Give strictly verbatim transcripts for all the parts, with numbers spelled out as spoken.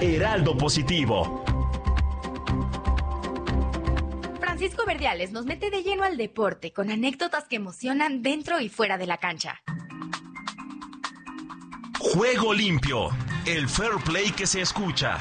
Heraldo Positivo. Francisco Verdiales nos mete de lleno al deporte con anécdotas que emocionan dentro y fuera de la cancha. Juego limpio, el fair play que se escucha.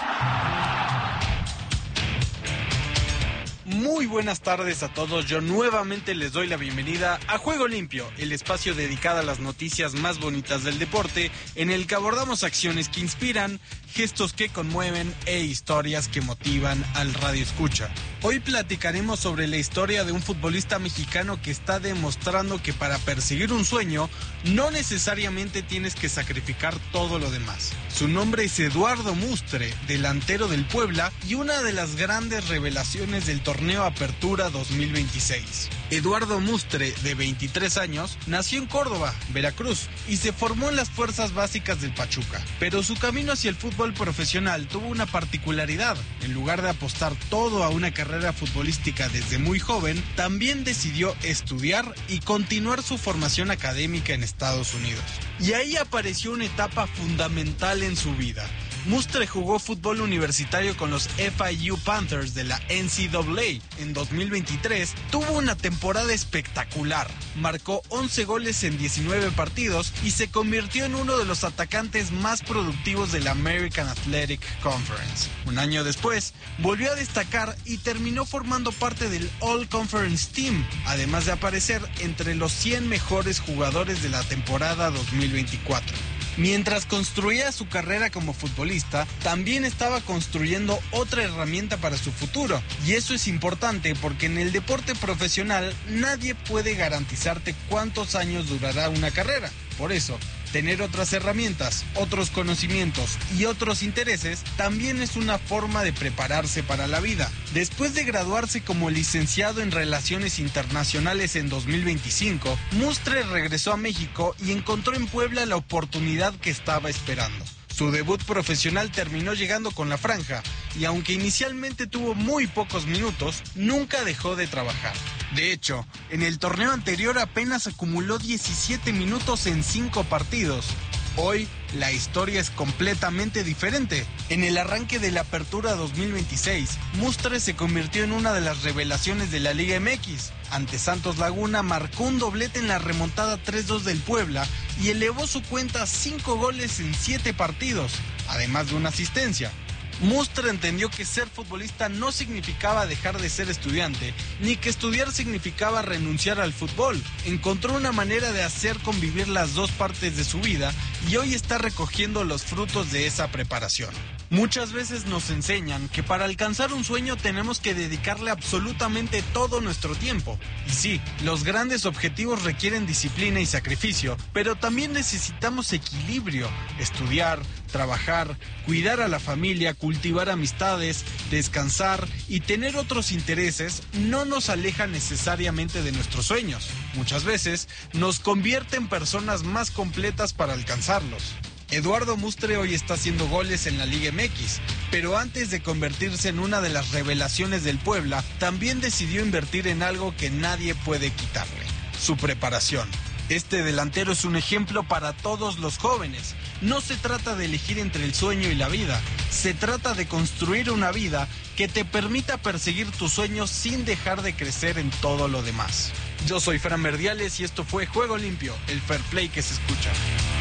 Muy buenas tardes a todos, yo nuevamente les doy la bienvenida a Juego Limpio, el espacio dedicado a las noticias más bonitas del deporte, en el que abordamos acciones que inspiran, gestos que conmueven e historias que motivan al radio escucha. Hoy platicaremos sobre la historia de un futbolista mexicano que está demostrando que para perseguir un sueño no necesariamente tienes que sacrificar todo lo demás. Su nombre es Eduardo Mustre, delantero del Puebla y una de las grandes revelaciones del torneo Apertura dos mil veintiséis. Eduardo Mustre, de veintitrés años, nació en Córdoba, Veracruz, y se formó en las fuerzas básicas del Pachuca. Pero su camino hacia el fútbol profesional tuvo una particularidad. En lugar de apostar todo a una carrera futbolística desde muy joven, también decidió estudiar y continuar su formación académica en Estados Unidos. Y ahí apareció una etapa fundamental en su vida. Mustre jugó fútbol universitario con los F I U Panthers de la N C A A. En dos mil veintitrés tuvo una temporada espectacular. Marcó once goles en diecinueve partidos y se convirtió en uno de los atacantes más productivos de la American Athletic Conference. Un año después, volvió a destacar y terminó formando parte del All Conference Team, además de aparecer entre los cien mejores jugadores de la temporada dos mil veinticuatro. Mientras construía su carrera como futbolista, también estaba construyendo otra herramienta para su futuro. Y eso es importante porque en el deporte profesional nadie puede garantizarte cuántos años durará una carrera. Por eso, tener otras herramientas, otros conocimientos y otros intereses también es una forma de prepararse para la vida. Después de graduarse como licenciado en Relaciones Internacionales en dos mil veinticinco, Mustre regresó a México y encontró en Puebla la oportunidad que estaba esperando. Su debut profesional terminó llegando con la franja y aunque inicialmente tuvo muy pocos minutos, nunca dejó de trabajar. De hecho, en el torneo anterior apenas acumuló diecisiete minutos en cinco partidos. Hoy, la historia es completamente diferente. En el arranque de la Apertura dos mil veintiséis, Mustre se convirtió en una de las revelaciones de la Liga M X. Ante Santos Laguna marcó un doblete en la remontada tres dos del Puebla y elevó su cuenta a cinco goles en siete partidos, además de una asistencia. Mustre entendió que ser futbolista no significaba dejar de ser estudiante, ni que estudiar significaba renunciar al fútbol. Encontró una manera de hacer convivir las dos partes de su vida y hoy está recogiendo los frutos de esa preparación. Muchas veces nos enseñan que para alcanzar un sueño tenemos que dedicarle absolutamente todo nuestro tiempo. Y sí, los grandes objetivos requieren disciplina y sacrificio, pero también necesitamos equilibrio, estudiar, trabajar, cuidar a la familia, cultivar amistades, descansar y tener otros intereses no nos aleja necesariamente de nuestros sueños. Muchas veces nos convierte en personas más completas para alcanzarlos. Eduardo Mustre hoy está haciendo goles en la Liga M X, pero antes de convertirse en una de las revelaciones del Puebla, también decidió invertir en algo que nadie puede quitarle: su preparación. Este delantero es un ejemplo para todos los jóvenes. No se trata de elegir entre el sueño y la vida, se trata de construir una vida que te permita perseguir tus sueños sin dejar de crecer en todo lo demás. Yo soy Fran Verdiales y esto fue Juego Limpio, el fair play que se escucha.